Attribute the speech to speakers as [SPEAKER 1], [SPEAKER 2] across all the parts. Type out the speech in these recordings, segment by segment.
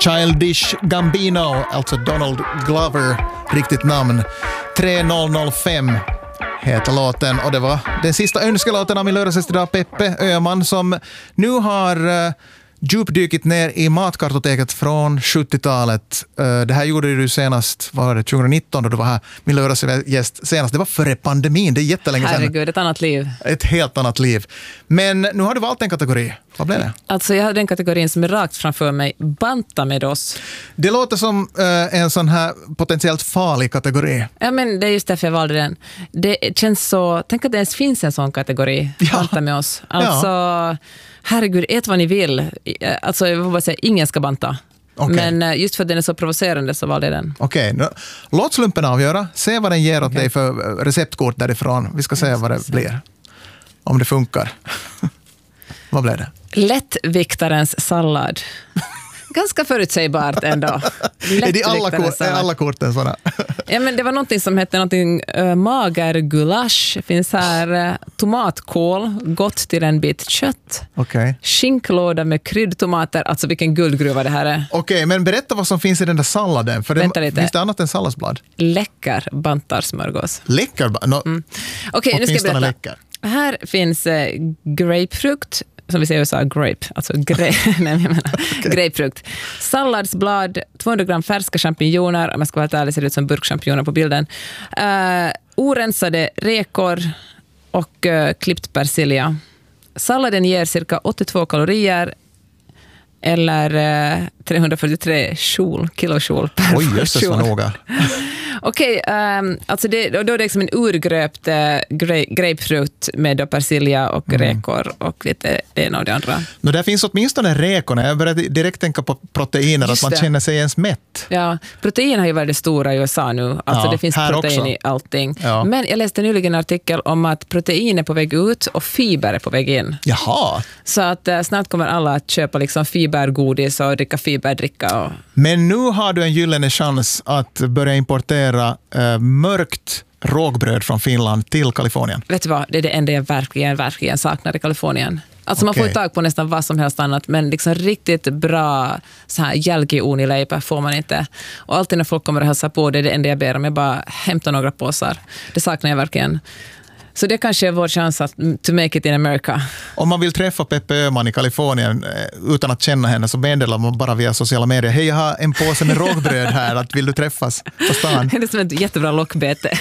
[SPEAKER 1] Childish Gambino, alltså Donald Glover, riktigt namn. 3005 heter låten, och det var den sista önskelåten av min lördagsefterdag, Peppe Öhman, som nu har djupdykit ner i matkartoteket från 70-talet. Det här gjorde du senast, var det 2019 då du var här, min lördagsgäst senast. Det var före pandemin, det är jättelänge sedan.
[SPEAKER 2] Herregud, ett annat liv.
[SPEAKER 1] Ett helt annat liv. Men nu har du valt en kategori. Vad blev det?
[SPEAKER 2] Alltså jag har den kategorin som är rakt framför mig, banta med oss.
[SPEAKER 1] Det låter som en sån här potentiellt farlig kategori.
[SPEAKER 2] Ja, men det är just därför jag valde den. Det känns så, tänk att det ens finns en sån kategori, banta med oss. Alltså, herregud, ät vad ni vill. Alltså jag vill bara säga, ingen ska banta. Okay. Men just för att den är så provocerande så valde jag den.
[SPEAKER 1] Okej, låt slumpen avgöra. Se vad den ger åt dig för receptkort därifrån. Vi ska se vad det blir. Om det funkar. Vad blev det?
[SPEAKER 2] Lättviktarens sallad. Ganska förutsägbart ändå.
[SPEAKER 1] Är alla korten sådana?
[SPEAKER 2] Ja, men det var någonting som hette någonting magergulasch. Finns här tomatkål, gott till en bit kött.
[SPEAKER 1] Okay.
[SPEAKER 2] Skinklåda med kryddtomater. Alltså vilken guldgruva det här är.
[SPEAKER 1] Okej, men berätta vad som finns i den där salladen. För finns det annat än salladsblad?
[SPEAKER 2] Läcker bantarsmörgås.
[SPEAKER 1] Läcker?
[SPEAKER 2] Okej, nu ska jag berätta.
[SPEAKER 1] Läcker.
[SPEAKER 2] Här finns grapefrukt, som vi säger i USA, grape, alltså grapefrukt. Salladsblad, 200 gram färska champinjoner, om jag ska vara helt ärlig ser det ut som burkchampinjoner på bilden. Orensade rekor och klippt persilja. Salladen ger cirka 82 kalorier eller 343 kilojoule per portion.
[SPEAKER 1] Oj, just det, så noga.
[SPEAKER 2] Okej, alltså då är det liksom en urgröpt grapefrukt med persilja och räkor och lite det ena och det andra.
[SPEAKER 1] Men där finns åtminstone räkorna. Jag började direkt tänka på proteiner, att man känner sig ens mätt.
[SPEAKER 2] Ja, protein har ju varit det stora i USA nu. Alltså det finns protein också i allting. Ja. Men jag läste nyligen en artikel om att protein är på väg ut och fiber är på väg in.
[SPEAKER 1] Jaha.
[SPEAKER 2] Så att snart kommer alla att köpa liksom fibergodis och dricka fiberdricka.
[SPEAKER 1] Men nu har du en gyllene chans att börja importera mörkt rågbröd från Finland till Kalifornien.
[SPEAKER 2] Vet du vad, det är det enda jag verkligen saknar i Kalifornien. Alltså man får tag på nästan vad som helst annat, men liksom riktigt bra så här jälkiunileipä får man inte. Och alltid när folk kommer att hälsa på, det är det enda jag ber om. Jag bara hämtar några påsar. Det saknar jag verkligen. Så det kanske är vår chans att to make it in America. Om
[SPEAKER 1] man vill träffa Peppe Öhman i Kalifornien utan att känna henne, så meddelar man bara via sociala medier. Hej, jag har en påse med rågbröd här. Att vill du träffas på stan?
[SPEAKER 2] Det är som ett jättebra lockbete.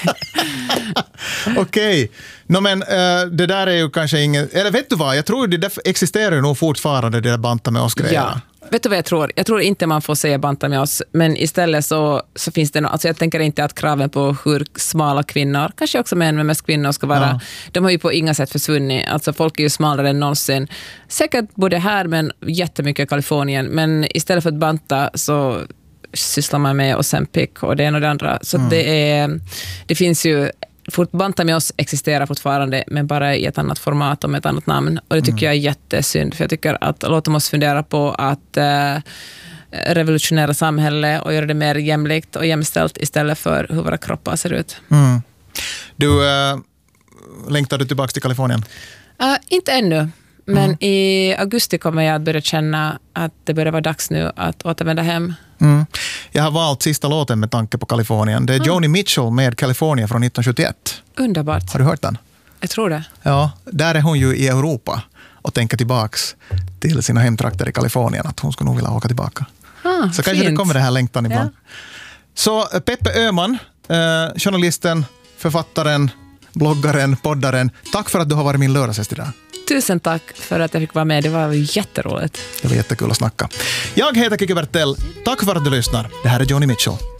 [SPEAKER 1] Okej. Men det där är ju kanske ingen... Eller vet du vad? Jag tror det existerar ju nog fortfarande det där banta med oss grejerna.
[SPEAKER 2] Ja. Vet du vad jag tror? Jag tror inte man får säga banta med oss, men istället så finns det alltså jag tänker inte att kraven på hur smala kvinnor, kanske också män men mest kvinnor ska vara, de har ju på inga sätt försvunnit. Alltså folk är ju smalare än någonsin. Säkert både här men jättemycket i Kalifornien, men istället för att banta så sysslar man med Ozempic och det ena och det andra. Så det finns ju banta med oss existerar fortfarande, men bara i ett annat format och med ett annat namn. Och det tycker jag är jättesynd, för jag tycker att låt oss fundera på att revolutionera samhället och göra det mer jämlikt och jämställt istället för hur våra kroppar ser ut.
[SPEAKER 1] Mm. Du, längtar du tillbaka till Kalifornien?
[SPEAKER 2] Inte ännu. Men i augusti kommer jag att börja känna att det börjar vara dags nu att återvända hem.
[SPEAKER 1] Mm. Jag har valt sista låten med tanke på Kalifornien. Det är Joni Mitchell med California från 1971.
[SPEAKER 2] Underbart.
[SPEAKER 1] Har du hört den?
[SPEAKER 2] Jag tror det.
[SPEAKER 1] Ja, där är hon ju i Europa och tänker tillbaks till sina hemtrakter i Kalifornien. Att hon skulle nog vilja åka tillbaka. Så kanske det kommer det här längtan ibland. Ja. Så Peppe Öhman, journalisten, författaren, bloggaren, poddaren. Tack för att du har varit min lördagsgäst idag.
[SPEAKER 2] Tusen tack för att jag fick vara med. Det var jätteroligt.
[SPEAKER 1] Det var jättekul att snacka. Jag heter Kiki Bertell. Tack för att du lyssnar. Det här är Joni Mitchell.